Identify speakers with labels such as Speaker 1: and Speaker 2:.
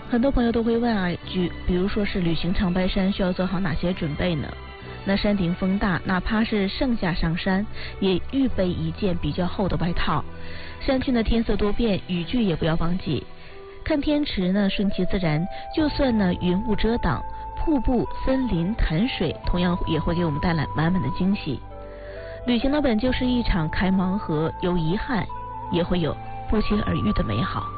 Speaker 1: 很多朋友都会问啊，比如说是旅行长白山需要做好哪些准备呢？那山顶风大，哪怕是盛夏上山，也预备一件比较厚的外套。山区呢天色多变，雨具也不要忘记。看天池呢顺其自然，就算呢云雾遮挡，瀑布、森林、潭水同样也会给我们带来满满的惊喜。旅行呢本就是一场开盲盒，有遗憾，也会有不期而遇的美好。